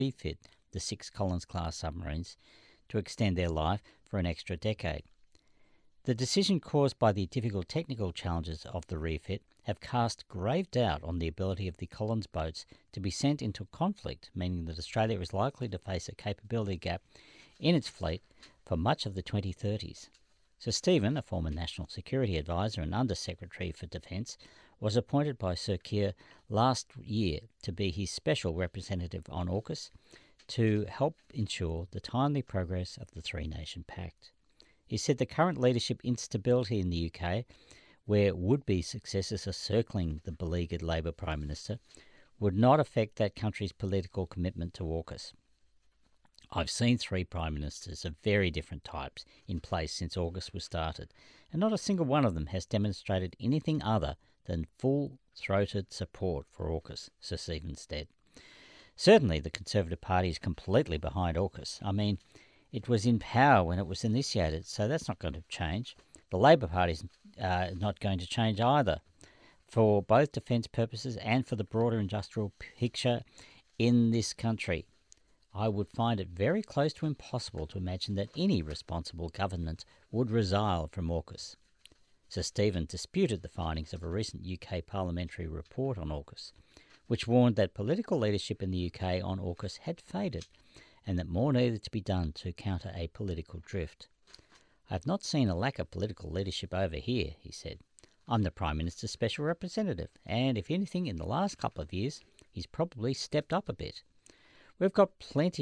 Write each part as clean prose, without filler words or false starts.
refit the 6 Collins-class submarines to extend their life for an extra decade. The decision, caused by the difficult technical challenges of the refit, have cast grave doubt on the ability of the Collins boats to be sent into conflict, meaning that Australia is likely to face a capability gap in its fleet for much of the 2030s. Sir Stephen, a former National Security Advisor and Under Secretary for Defence, was appointed by Sir Keir last year to be his special representative on AUKUS to help ensure the timely progress of the Three-Nation Pact. He said the current leadership instability in the UK, where would-be successors are circling the beleaguered Labor Prime Minister, would not affect that country's political commitment to AUKUS. I've seen 3 Prime Ministers of very different types in place since AUKUS was started, and not a single one of them has demonstrated anything other than full-throated support for AUKUS, Sir Stephen said. Certainly the Conservative Party is completely behind AUKUS. I mean, it was in power when it was initiated, so that's not going to change. The Labor Party is not going to change either, for both defence purposes and for the broader industrial picture in this country. I would find it very close to impossible to imagine that any responsible government would resile from AUKUS. Sir Stephen disputed the findings of a recent UK parliamentary report on AUKUS, which warned that political leadership in the UK on AUKUS had faded and that more needed to be done to counter a political drift. I have not seen a lack of political leadership over here, he said. I'm the Prime Minister's special representative, and if anything, in the last couple of years, he's probably stepped up a bit. We've got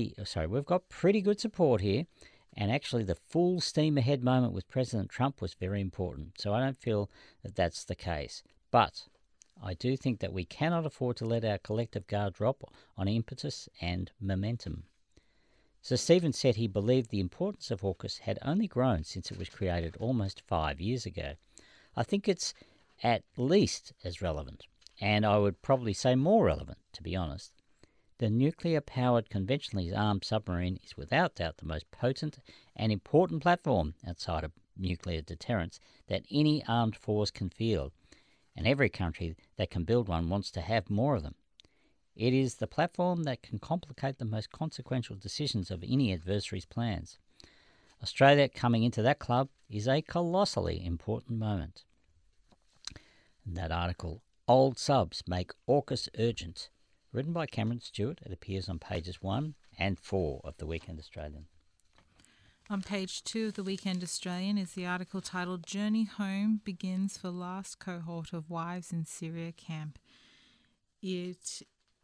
pretty good support here, and actually the full steam ahead moment with President Trump was very important, so I don't feel that that's the case. But I do think that we cannot afford to let our collective guard drop on impetus and momentum. Sir Stephen said he believed the importance of AUKUS had only grown since it was created almost 5 years ago. I think it's at least as relevant, and I would probably say more relevant, to be honest. The nuclear-powered conventionally armed submarine is without doubt the most potent and important platform outside of nuclear deterrence that any armed force can field, and every country that can build one wants to have more of them. It is the platform that can complicate the most consequential decisions of any adversary's plans. Australia coming into that club is a colossally important moment. That article, Old Subs Make AUKUS Urgent, written by Cameron Stewart. It appears on pages 1 and 4 of the Weekend Australian. On page 2 of the Weekend Australian is the article titled Journey Home Begins for Last Cohort of Wives in Syria Camp. It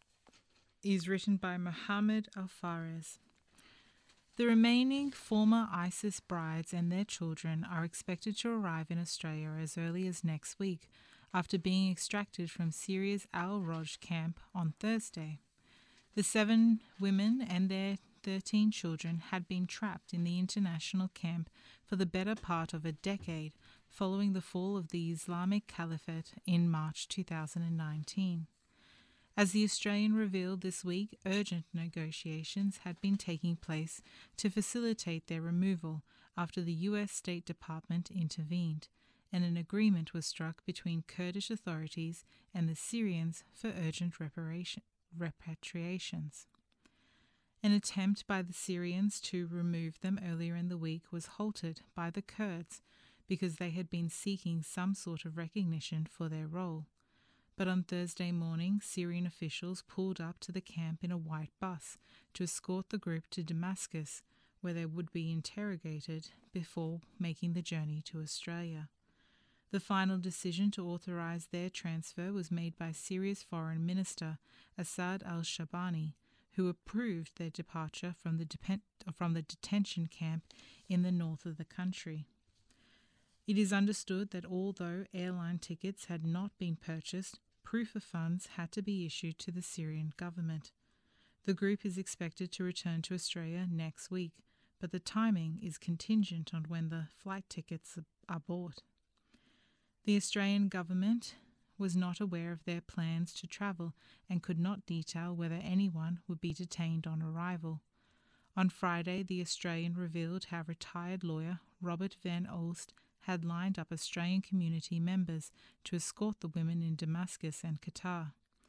is written by Mohammed Al-Fares. The remaining former ISIS brides and their children are expected to arrive in Australia as early as next week, after being extracted from Syria's Al-Roj camp on Thursday. The 7 women and their 13 children had been trapped in the international camp for the better part of a decade following the fall of the Islamic Caliphate in March 2019. As the Australian revealed this week, urgent negotiations had been taking place to facilitate their removal after the US State Department intervened, and an agreement was struck between Kurdish authorities and the Syrians for urgent repatriations. An attempt by the Syrians to remove them earlier in the week was halted by the Kurds because they had been seeking some sort of recognition for their role. But on Thursday morning, Syrian officials pulled up to the camp in a white bus to escort the group to Damascus, where they would be interrogated before making the journey to Australia. The final decision to authorise their transfer was made by Syria's Foreign Minister, Assad al-Shabani, who approved their departure from the detention camp in the north of the country. It is understood that although airline tickets had not been purchased, proof of funds had to be issued to the Syrian government. The group is expected to return to Australia next week, but the timing is contingent on when the flight tickets are bought. The Australian government was not aware of their plans to travel and could not detail whether anyone would be detained on arrival. On Friday, the Australian revealed how retired lawyer Robert Van Olst had lined up Australian community members to escort the women in Damascus and Qatar.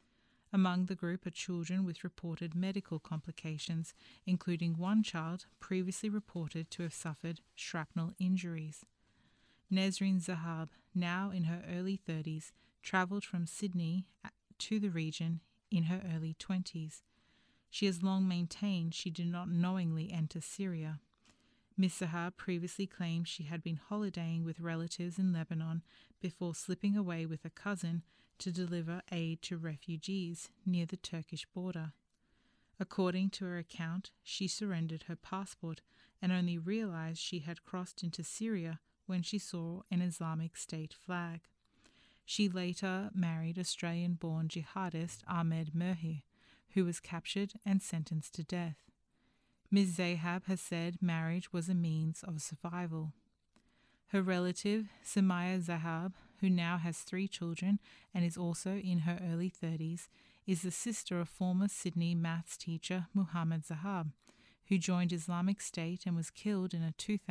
Among the group are children with reported medical complications, including one child previously reported to have suffered shrapnel injuries. Nesreen Zahab, now in her early 30s, travelled from Sydney to the region in her early 20s. She has long maintained she did not knowingly enter Syria. Ms. Zahab previously claimed she had been holidaying with relatives in Lebanon before slipping away with a cousin to deliver aid to refugees near the Turkish border. According to her account, she surrendered her passport and only realized she had crossed into Syria when she saw an Islamic State flag. She later married Australian-born jihadist Ahmed Merhi, who was captured and sentenced to death. Ms. Zahab has said marriage was a means of survival. Her relative, Samaya Zahab, who now has 3 children and is also in her early 30s, is the sister of former Sydney maths teacher Muhammad Zahab, who joined Islamic State and was killed in a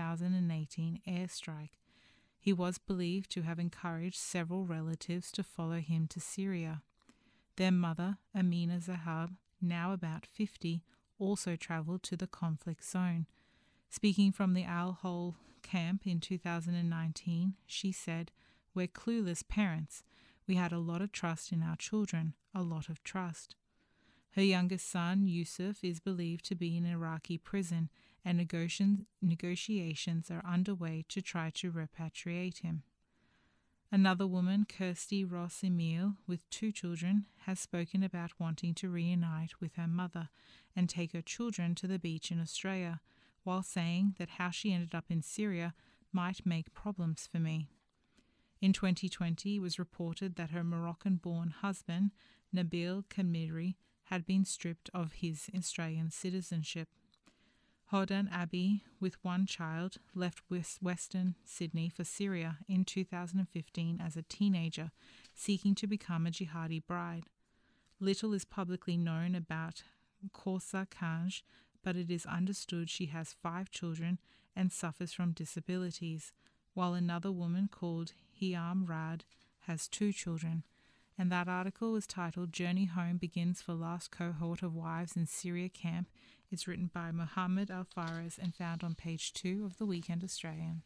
2018 airstrike. He was believed to have encouraged several relatives to follow him to Syria. Their mother, Amina Zahab, now about 50, also travelled to the conflict zone. Speaking from the Al-Hol camp in 2019, she said, "We're clueless parents. We had a lot of trust in our children, a lot of trust." Her youngest son, Yusuf, is believed to be in Iraqi prison, and negotiations are underway to try to repatriate him. Another woman, Kirsty Ross Emile, with 2 children, has spoken about wanting to reunite with her mother and take her children to the beach in Australia, while saying that how she ended up in Syria might make problems for me. In 2020, it was reported that her Moroccan-born husband, Nabil Kamiri, had been stripped of his Australian citizenship. Hodan Abbey, with 1 child, left Western Sydney for Syria in 2015 as a teenager, seeking to become a jihadi bride. Little is publicly known about Korsa Kanj, but it is understood she has 5 children and suffers from disabilities, while another woman called Hiam Rad has 2 children. And that article was titled "Journey Home Begins for Last Cohort of Wives in Syria Camp." It's written by Mohammed Al-Faraz and found on page 2 of the Weekend Australian.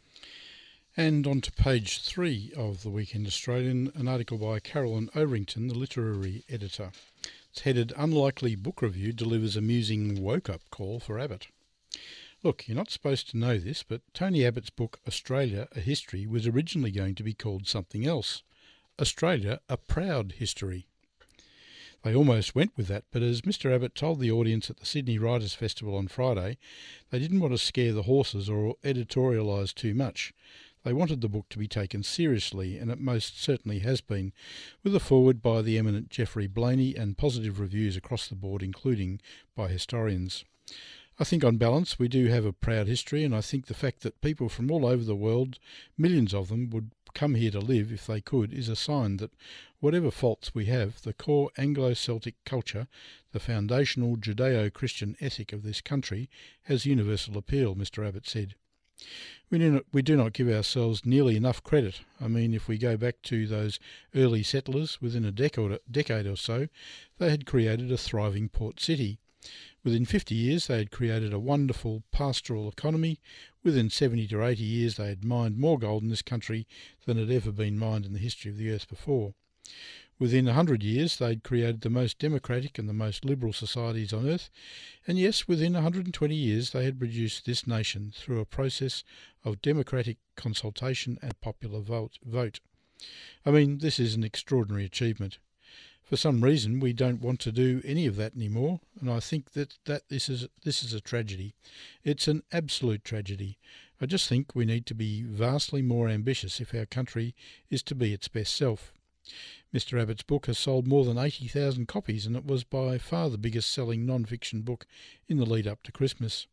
And on to page 3 of the Weekend Australian, an article by Carolyn Overington, the literary editor. It's headed "Unlikely Book Review Delivers Amusing Woke-Up Call for Abbott." Look, you're not supposed to know this, but Tony Abbott's book Australia, A History was originally going to be called something else. Australia, A Proud History. They almost went with that, but as Mr. Abbott told the audience at the Sydney Writers' Festival on Friday, they didn't want to scare the horses or editorialise too much. They wanted the book to be taken seriously, and it most certainly has been, with a foreword by the eminent Geoffrey Blainey and positive reviews across the board, including by historians. I think on balance we do have a proud history, and I think the fact that people from all over the world, millions of them, would come here to live if they could, is a sign that whatever faults we have, the core Anglo-Celtic culture, the foundational Judeo-Christian ethic of this country, has universal appeal, Mr. Abbott said. We do not give ourselves nearly enough credit. I mean, if we go back to those early settlers, within a decade or so, they had created a thriving port city. Within 50 years, they had created a wonderful pastoral economy. Within 70 to 80 years, they had mined more gold in this country than had ever been mined in the history of the earth before. Within 100 years, they had created the most democratic and the most liberal societies on earth. And yes, within 120 years, they had produced this nation through a process of democratic consultation and popular vote. I mean, this is an extraordinary achievement. For some reason, we don't want to do any of that anymore, and I think that this is a tragedy. It's an absolute tragedy. I just think we need to be vastly more ambitious if our country is to be its best self. Mr. Abbott's book has sold more than 80,000 copies, and it was by far the biggest-selling non-fiction book in the lead-up to Christmas.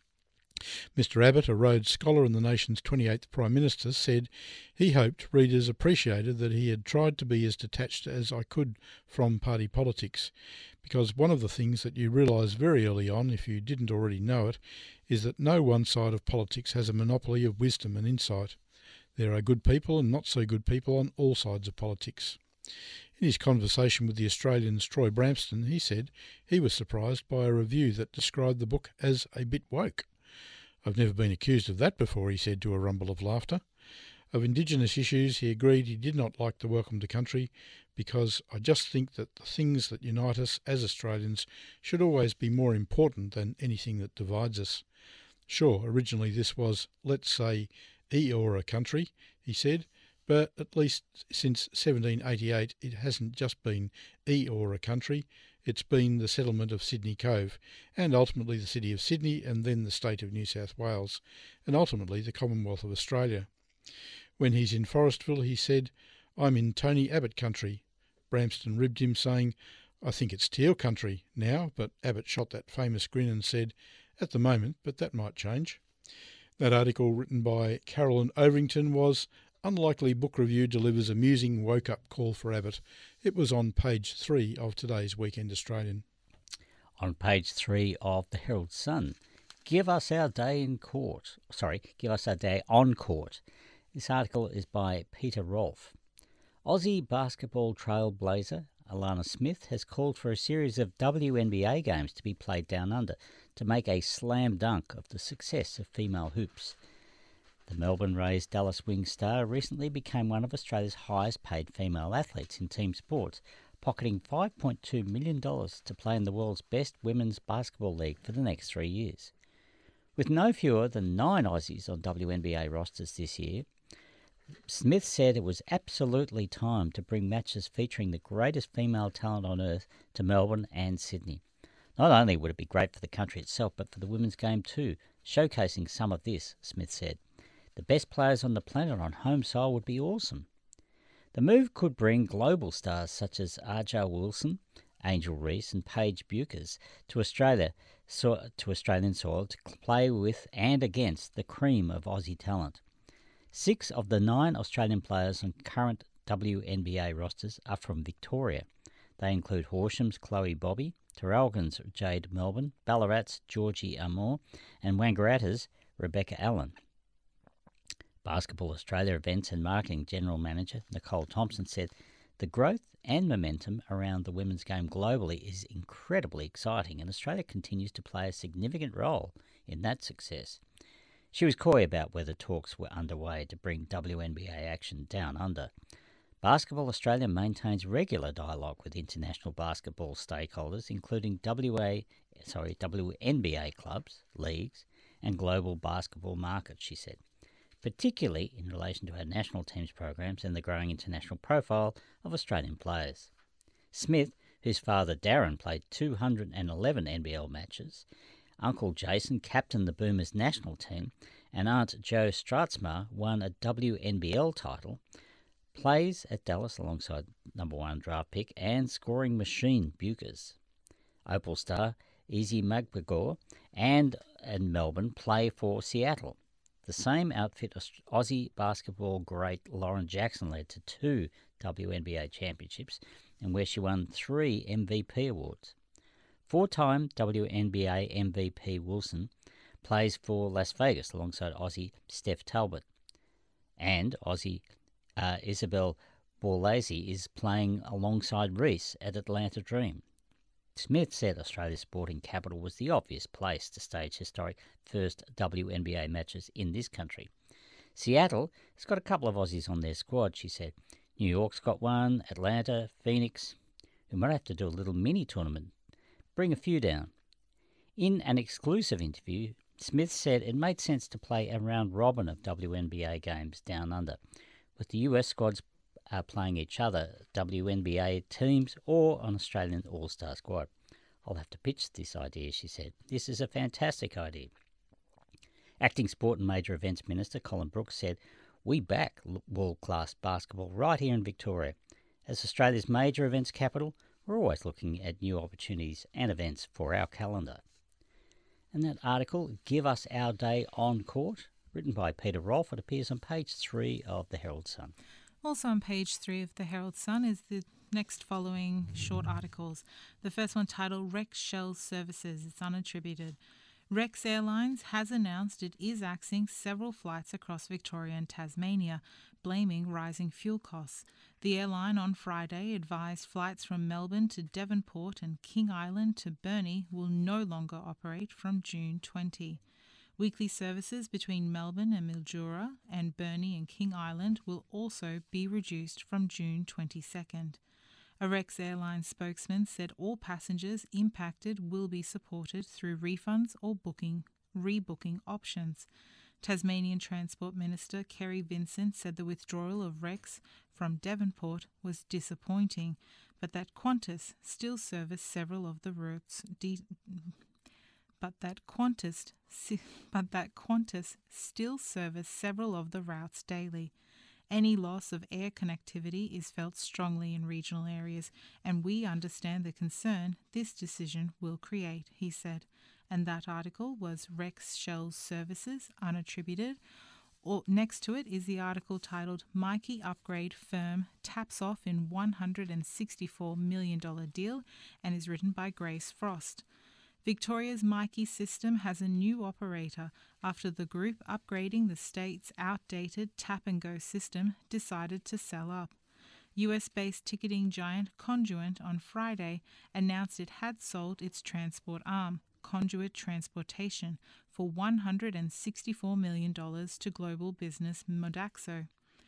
Mr. Abbott, a Rhodes Scholar and the nation's 28th Prime Minister, said he hoped readers appreciated that he had tried to be as detached as I could from party politics, because one of the things that you realise very early on, if you didn't already know it, is that no one side of politics has a monopoly of wisdom and insight. There are good people and not so good people on all sides of politics. In his conversation with the Australian's Troy Bramston, he said he was surprised by a review that described the book as a bit woke. "I've never been accused of that before," he said to a rumble of laughter. Of Indigenous issues, he agreed he did not like the Welcome to Country because "I just think that the things that unite us as Australians should always be more important than anything that divides us." Sure, originally this was, let's say, Eora country, he said, but at least since 1788 it hasn't just been Eora country, it's been the settlement of Sydney Cove, and ultimately the City of Sydney, and then the state of New South Wales, and ultimately the Commonwealth of Australia. When he's in Forestville, he said, "I'm in Tony Abbott country." Bramston ribbed him, saying, "I think it's Teal country now," but Abbott shot that famous grin and said, "At the moment, but that might change." That article, written by Carolyn Overington, was "Unlikely Book Review Delivers Amusing Woke-Up Call for Abbott." It was on page 3 of today's Weekend Australian. On page 3 of the Herald Sun, Give us our day on court. This article is by Peter Rolfe. Aussie basketball trailblazer Alana Smith has called for a series of WNBA games to be played down under to make a slam dunk of the success of female hoops. The Melbourne-raised Dallas Wings star recently became one of Australia's highest-paid female athletes in team sports, pocketing $5.2 million to play in the world's best women's basketball league for the next 3 years. With no fewer than 9 Aussies on WNBA rosters this year, Smith said it was absolutely time to bring matches featuring the greatest female talent on earth to Melbourne and Sydney. Not only would it be great for the country itself, but for the women's game too, showcasing some of this, Smith said. The best players on the planet on home soil would be awesome. The move could bring global stars such as Arja Wilson, Angel Reese and Paige Buchers to Australian soil to play with and against the cream of Aussie talent. 6 of the 9 Australian players on current WNBA rosters are from Victoria. They include Horsham's Chloe Bobby, Traralgon's Jade Melbourne, Ballarat's Georgie Amor, and Wangaratta's Rebecca Allen. Basketball Australia Events and Marketing General Manager Nicole Thompson said, "The growth and momentum around the women's game globally is incredibly exciting, and Australia continues to play a significant role in that success." She was coy about whether talks were underway to bring WNBA action down under. Basketball Australia maintains regular dialogue with international basketball stakeholders, including WNBA clubs, leagues, and global basketball markets, she said, particularly in relation to our national teams programs and the growing international profile of Australian players. Smith, whose father Darren played 211 NBL matches, Uncle Jason captained the Boomers national team, and Aunt Jo Stratzmar won a WNBL title, plays at Dallas alongside number 1 draft pick and scoring machine Buchers. Opal star Izzy Magbagor and Melbourne play for Seattle. The same outfit Aussie basketball great Lauren Jackson led to 2 WNBA championships and where she won 3 MVP awards. 4-time WNBA MVP Wilson plays for Las Vegas alongside Aussie Steph Talbot. And Aussie Isabel Borlase is playing alongside Reese at Atlanta Dream. Smith said Australia's sporting capital was the obvious place to stage historic first WNBA matches in this country. Seattle has got a couple of Aussies on their squad, she said. New York's got one, Atlanta, Phoenix. We might have to do a little mini tournament. Bring a few down. In an exclusive interview, Smith said it made sense to play a round robin of WNBA games down under, with the US squads playing each other, WNBA teams or an Australian All-Star squad. I'll have to pitch this idea, she said. This is a fantastic idea. Acting Sport and Major Events Minister Colin Brooks said, "We back world-class basketball right here in Victoria. As Australia's major events capital, we're always looking at new opportunities and events for our calendar." And that article, Give Us Our Day on Court, written by Peter Rolfe, it appears on page 3 of the Herald Sun. Also on page 3 of the Herald Sun is the next following short articles. The first one titled Wreck Shell Services. It's unattributed. Rex Airlines has announced it is axing several flights across Victoria and Tasmania, blaming rising fuel costs. The airline on Friday advised flights from Melbourne to Devonport and King Island to Burnie will no longer operate from June 20. Weekly services between Melbourne and Mildura and Burnie and King Island will also be reduced from June 22nd. A Rex Airlines spokesman said all passengers impacted will be supported through refunds or rebooking options. Tasmanian Transport Minister Kerry Vincent said the withdrawal of Rex from Devonport was disappointing, but that Qantas still service several of the routes. But that Qantas still service several of the routes daily. Any loss of air connectivity is felt strongly in regional areas, and we understand the concern this decision will create, he said. And that article was Rex Shells Services Unattributed. Or next to it is the article titled Myki Upgrade Firm Taps Off in $164 million Deal and is written by Grace Frost. Victoria's Myki system has a new operator after the group upgrading the state's outdated tap-and-go system decided to sell up. US-based ticketing giant Conduent on Friday announced it had sold its transport arm, Conduit Transportation, for $164 million to global business Modaxo.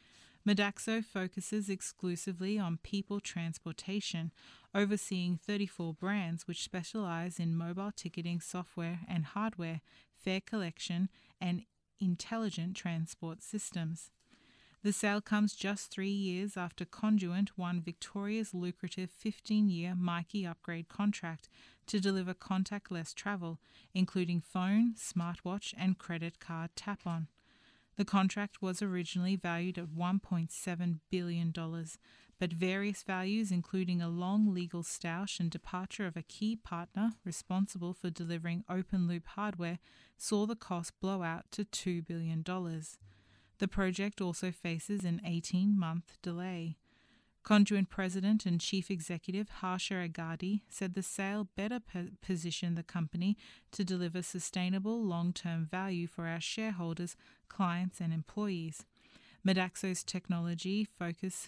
Modaxo focuses exclusively on people transportation, overseeing 34 brands which specialize in mobile ticketing software and hardware, fare collection, and intelligent transport systems. The sale comes just 3 years after Conduent won Victoria's lucrative 15-year Myki upgrade contract to deliver contactless travel, including phone, smartwatch, and credit card tap-on. The contract was originally valued at $1.7 billion, but various values, including a long legal stoush and departure of a key partner responsible for delivering open-loop hardware, saw the cost blow out to $2 billion. The project also faces an 18-month delay. Conduent President and Chief Executive Harsha Agadi said the sale better positioned the company to deliver sustainable long-term value for our shareholders, clients and employees. Modaxo's technology focus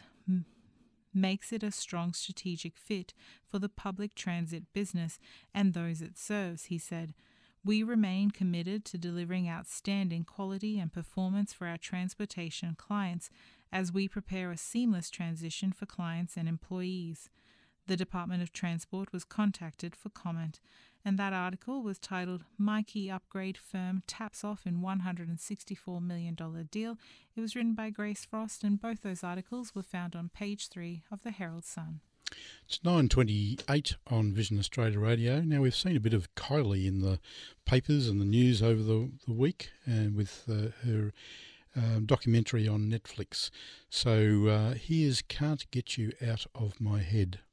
makes it a strong strategic fit for the public transit business and those it serves, he said. We remain committed to delivering outstanding quality and performance for our transportation clients as we prepare a seamless transition for clients and employees. The Department of Transport was contacted for comment, and that article was titled Myki Upgrade Firm Taps Off in $164 million Deal. It was written by Grace Frost, and both those articles were found on page 3 of the Herald Sun. It's 9:28 on Vision Australia Radio. Now, we've seen a bit of Kylie in the papers and the news over the week, and with her documentary on Netflix. So here's Can't Get You Out of My Head.